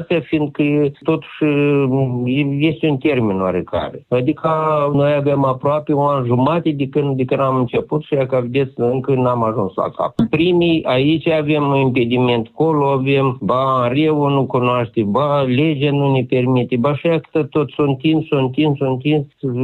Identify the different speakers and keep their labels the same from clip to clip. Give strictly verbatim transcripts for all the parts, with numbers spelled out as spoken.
Speaker 1: astea, fiindcă totuși este un termen oarecare. Adică noi avem aproape un an jumate de când, de când am început și că vedeți, încă n-am ajuns la cap. Primii, aici avem un impediment, acolo avem, ba, reu nu cunoaște, ba, legea nu ne permite, ba, așa că tot s-o întins, s-o întins, s-o întins,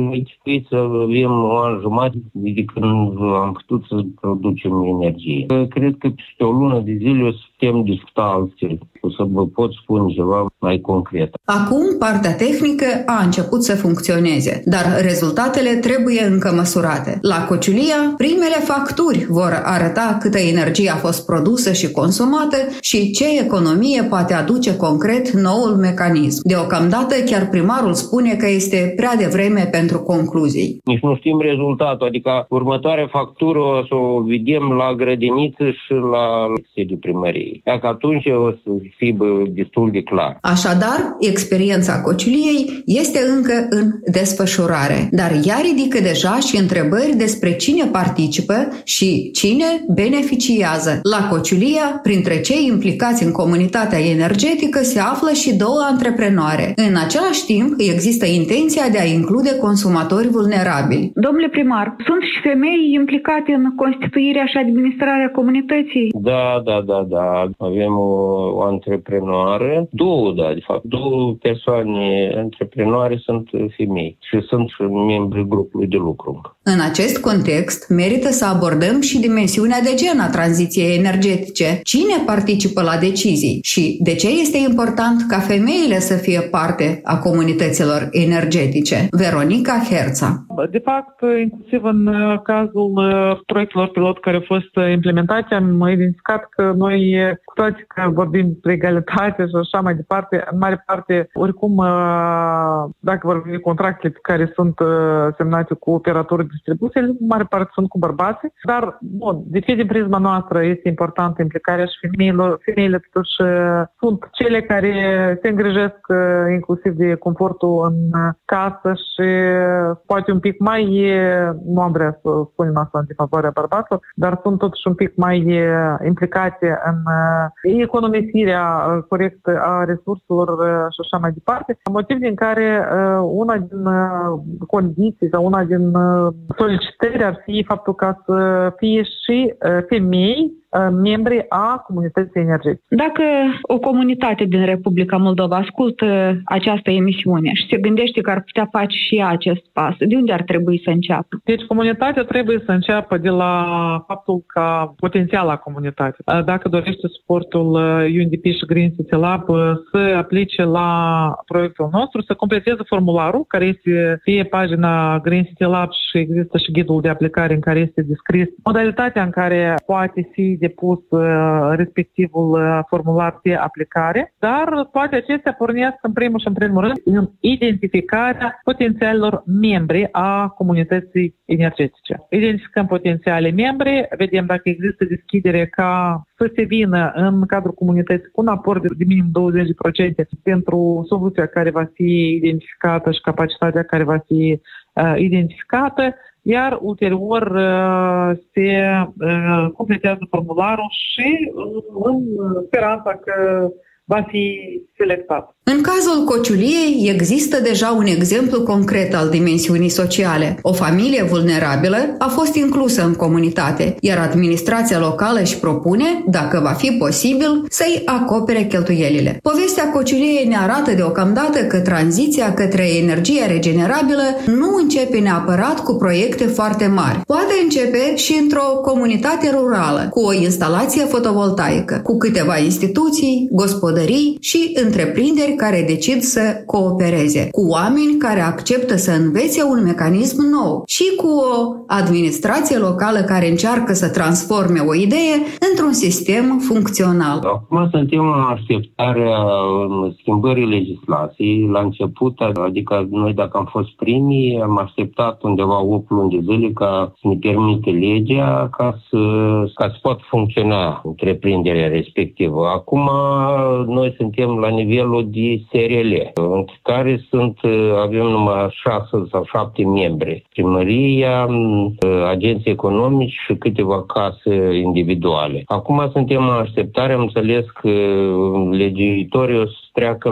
Speaker 1: să avem un an jumate de când am putut să producem energie. Cred că peste o lună de zile o să putem discuta altfel, o să vă pot spune ceva mai concret.
Speaker 2: Acum, partea tehnică a început să funcționeze, dar rezultatele trebuie încă măsurate. La Cociulia, primele facturi vor arăta câtă energie a fost produsă și consumată și ce economie poate aduce concret noul mecanism. Deocamdată, chiar primarul spune că este prea devreme pentru concluzii.
Speaker 1: Nici nu știm rezultatul, adică următoarea factură o să o vedem la grădiniță și la sediul primăriei. Dacă atunci o să fie destul de clar.
Speaker 2: Așadar, experiența Cociuliei este încă în desfășurare, dar ea ridică deja și întrebări despre cine participă și cine beneficiază. La Cociulia, printre cei implicați în comunitatea energetică, se află și două antreprenoare. În același timp, există intenția de a include consumatori vulnerabili.
Speaker 3: Domnule primar, sunt și femei implicate în constituirea și administrarea comunității?
Speaker 1: Da, da, da, da. Avem o, o antreprenoară, două, da, de fapt, două persoane antreprenoare sunt femei și sunt și membri grupului de lucru.
Speaker 2: În acest context, merită să abordăm și dimensiunea de gen a tranziției energetice. Cine participă la decizii și de ce este important ca femeile să fie parte a comunităților energetice? Veronica Herța.
Speaker 4: De fapt, inclusiv în cazul proiectelor pilot care au fost implementate, am identificat că noi, cu toate că vorbim despre egalitate și așa mai departe, în mare parte, oricum, dacă vorbim de contractele pe care sunt semnate cu operatorii distribuției, în mare parte sunt cu bărbații, dar, bun, de ce din prisma noastră este importantă implicarea și femeilor, femeile totuși sunt cele care se îngrijesc inclusiv de confortul în casă și poate un pic mai, nu am vrea să spunem asta în defavoarea bărbaților, dar sunt totuși un pic mai implicate în economisirea corectă a resurselor și așa mai departe. Motiv din care una din condiții sau una din solicitări ar fi faptul ca să fie și femei membri a comunității energetice.
Speaker 3: Dacă o comunitate din Republica Moldova ascultă această emisiune și se gândește că ar putea face și acest pas, de unde ar trebui să înceapă?
Speaker 4: Deci comunitatea trebuie să înceapă de la faptul ca potențiala comunitate. Dacă dorește suportul U N D P și Green City Lab să aplice la proiectul nostru, să completeze formularul care este fie pagina Green City Lab și există și ghidul de aplicare în care este descris modalitatea în care poate fi depus respectivul formular de aplicare, dar toate acestea pornesc în primul și în primul rând în identificarea potențialilor membri a comunității energetice. Identificăm potențiale membri, vedem dacă există deschidere ca să se vină în cadrul comunității cu un aport de minim douăzeci la sută pentru soluția care va fi identificată și capacitatea care va fi uh, identificată, iar ulterior uh, se uh, completează formularul și uh, în speranța că va fi selectat.
Speaker 2: În cazul Cociuliei există deja un exemplu concret al dimensiunii sociale. O familie vulnerabilă a fost inclusă în comunitate, iar administrația locală își propune, dacă va fi posibil, să-i acopere cheltuielile. Povestea Cociuliei ne arată deocamdată că tranziția către energia regenerabilă nu începe neapărat cu proiecte foarte mari. Poate începe și într-o comunitate rurală, cu o instalație fotovoltaică, cu câteva instituții, gospodării și întreprinderi care decid să coopereze, cu oameni care acceptă să învețe un mecanism nou și cu o administrație locală care încearcă să transforme o idee într-un sistem funcțional.
Speaker 1: Acum suntem în așteptarea schimbării legislației la început, adică noi dacă am fost primii, am așteptat undeva opt luni de zile ca să ne permite legea ca să, ca să poată funcționa întreprinderea respectivă. Acum noi suntem la nivelul de S R L, în care sunt, avem numai șase sau șapte membri. Primăria, agenții economici și câteva case individuale. Acum suntem în așteptare, am înțeles că legiuitorii o să treacă